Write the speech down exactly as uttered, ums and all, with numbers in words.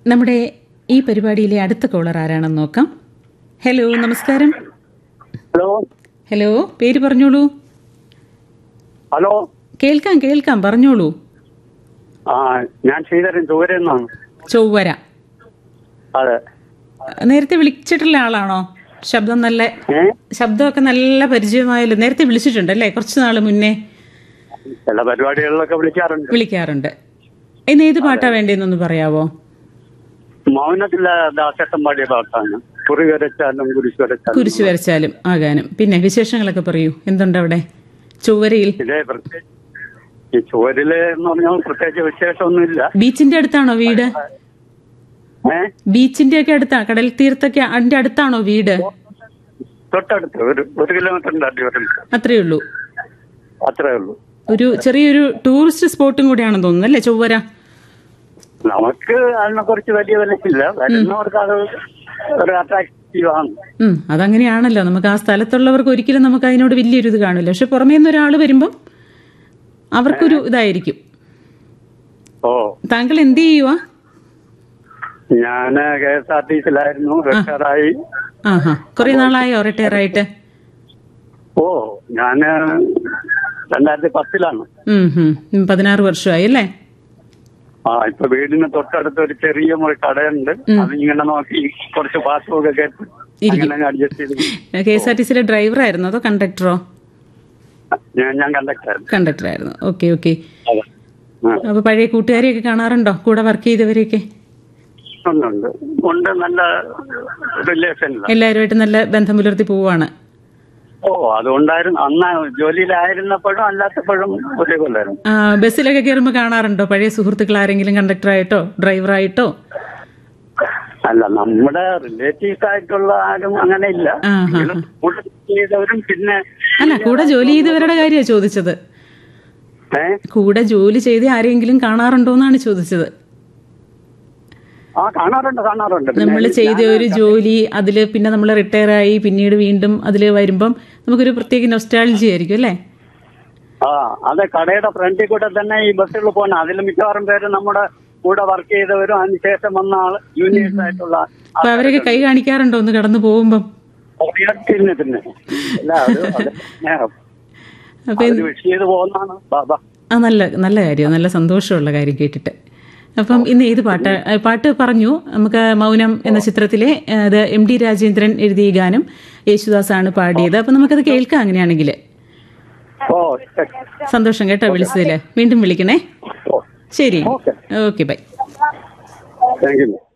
നമ്മുടെ ഈ പരിപാടിയിലെ അടുത്ത കോളർ ആരാണെന്ന് നോക്കാം. ഹലോ, നമസ്കാരം. ഹലോ ഹലോ, പേര് പറഞ്ഞോളൂ. ഹലോ കേൾക്കാം കേൾക്കാം, പറഞ്ഞോളൂ. ആ ഞാൻ ശ്രീധരൻ ചൊവ്വരെന്നാണ്. ചൊവ്വര. അതെ. നേരത്തെ വിളിച്ചിട്ടുള്ള ആളാണോ? ശബ്ദം നല്ല ഏ ശബ്ദമൊക്കെ നല്ല പരിചയമായല്ലോ. നേരത്തെ വിളിച്ചിട്ടുണ്ടല്ലേ, കുറച്ച് നാൾ മുന്നേ ചില പരിപാടികളിലൊക്കെ വിളിക്കാറുണ്ട്. വിളിക്കാറുണ്ട്. ഇന്ന് ഏത് പാട്ടാ വേണ്ടതെന്നൊന്ന് പറയാവോ? മൗനത്തിലെ ദാസേട്ടൻ പാടിയ പാട്ടാണ്. കുറി വരച്ചാലും കുരിശ് വരച്ചാലും. കുരിശ് വരച്ചാലും ആകാനും. പിന്നെ വിശേഷങ്ങളൊക്കെ പറയൂ, എന്തുണ്ട് അവിടെ ചൊവ്വരയിൽ? ഇതേ പ്രത്യേകിച്ച് ഈ ചുവരില് എന്ന് പറഞ്ഞാൽ പ്രത്യേകിച്ച് വിശേഷമൊന്നുമില്ല. ബീച്ചിന്റെ അടുത്താണോ വീട്? ഏ ബീച്ചിന്റെ ഒക്കെ അടുത്താ, കടൽ തീരത്തൊക്കെ അതിന്റെ അടുത്താണോ വീട്? തൊട്ടടുത്ത് ഒരു ഒരു കിലോമീറ്ററിന്റെ അടിവരം. അത്രേ ഉള്ളൂ. അത്രേ ഉള്ളൂ. ഒരു ചെറിയൊരു ടൂറിസ്റ്റ് സ്പോട്ടും കൂടിയാണെന്ന് തോന്നുന്നു അല്ലേ ചൊവ്വര? നമുക്ക് അതിനെ കുറിച്ച് വലിയ വിലയില്ല. വരുന്നവർക്ക് അത് ഒരു അട്രാക്റ്റീവ് ആണ്. ഉം അതങ്ങനെയാണല്ലോ. നമുക്ക് ആ സ്ഥലത്തുള്ളവർക്ക് ഒരിക്കലും നമുക്ക് അതിനോട് വലിയൊരു ഇത് കാണില്ല. പക്ഷെ പുറമേ നിന്ന് ഒരാൾ വരുമ്പം അവർക്കൊരു ഇതായിരിക്കും. ഓ താങ്കൾ എന്ത് ചെയ്യുവാ? ഞാന് കെ എസ് ആർ ടി സിയിലായിരുന്നു. റിട്ടയറായി. ആഹാ, കുറെ നാളായോ റിട്ടയർ ആയിട്ട്? ഓ ഞാന് രണ്ടായിരത്തി പത്തിലാണ്. ഉം ഹും പതിനാറ് വർഷമായി അല്ലേ? ആ ഇപ്പൊ വീടിന് തൊട്ടടുത്ത് ഒരു ചെറിയ മുറി കടയുണ്ട്. അതിങ്ങനെ നോക്കി കുറച്ച് പാസ്ബുക്ക് കേട്ട് അങ്ങനെ അഡ്ജസ്റ്റ് ചെയ്തു. കെ എസ് ആർ ടി സിയിലെ ഡ്രൈവർ ആയിരുന്നോ അതോ കണ്ടക്ടറോ? ഞാൻ ഞാൻ കണ്ടക്ടറായിരുന്നു. കണ്ടക്ടർ ആയിരുന്നു. Okay okay. അതെ. അപ്പൊ പഴയ കൂട്ടുകാരെയൊക്കെ കാണാറുണ്ടോ, കൂടെ വർക്ക് ചെയ്തവരെയൊക്കെ? ഉണ്ട് ഉണ്ട് ഉണ്ട് നല്ല റിലേഷൻ. എല്ലാവരുമായിട്ട് നല്ല ബന്ധം പുലർത്തി പോവാണ്. ഓ അതുകൊണ്ടായിരുന്നു അന്ന് ജോലിയിലായിരുന്നപ്പോഴും അല്ലാത്തപ്പോഴും ഒരേകൊല്ലായിരുന്നു. ബസ്സിലൊക്കെ കയറുമ്പോൾ കാണാറുണ്ടോ പഴയ സുഹൃത്തുക്കൾ ആരെങ്കിലും കണ്ടക്ടറായിട്ടോ ഡ്രൈവറായിട്ടോ? അല്ല, നമ്മുടെ റിലേറ്റീവ്സ് ആയിട്ടുള്ള ആരും അങ്ങനെ ഇല്ല. കൂടെ ചെയ്തവരും പിന്നെ അല്ല കൂടെ ജോലി ചെയ്തവരുടെ കാര്യമാണ് ചോദിച്ചത്. കൂടെ ജോലി ചെയ്ത് ആരെങ്കിലും കാണാറുണ്ടോന്നാണ് ചോദിച്ചത്. ആ കാണാറുണ്ട് കാണാറുണ്ട്. നമ്മൾ ചെയ്ത ഒരു ജോലി അതില് പിന്നെ നമ്മൾ റിട്ടയർ ആയി പിന്നീട് വീണ്ടും അതില് വരുമ്പം നമുക്കൊരു പ്രത്യേക നൊസ്റ്റാൾജി ആയിരിക്കും അല്ലേ? ആ അതെ. കടയുടെ ഫ്രണ്ടിൽ കൂടെ തന്നെ ഈ ബസ്സുകൾ പോകണം. അതിൽ മിക്കവാറും പേര് നമ്മുടെ കൂടെ വർക്ക് ചെയ്തവരും അതിനുശേഷം വന്ന ആള് ജൂനിയേഴ്സ് ആയിട്ടുള്ള. അപ്പൊ അവരൊക്കെ കൈ കാണിക്കാറുണ്ടോ ഒന്ന് കടന്നു പോകുമ്പം? പിന്നെ പിന്നെ അപ്പൊ വിഷ് ചെയ്ത് പോകുന്നതാണ് ബാബാ. ആ നല്ല നല്ല കാര്യം, നല്ല സന്തോഷമുള്ള കാര്യം കേട്ടിട്ട്. അപ്പം ഇന്ന് ഏത് പാട്ട് പാട്ട് പറഞ്ഞു? നമുക്ക് മൗനം എന്ന ചിത്രത്തിലെ അത് എം ഡി രാജേന്ദ്രൻ എഴുതിയ ഗാനം യേശുദാസാണ് പാടിയത്. അപ്പൊ നമുക്കത് കേൾക്കാം അങ്ങനെയാണെങ്കിൽ. സന്തോഷം കേട്ടോ വിളിച്ചതില്. വീണ്ടും വിളിക്കണേ. ശരി, ഓക്കെ, ബൈ. Thank you.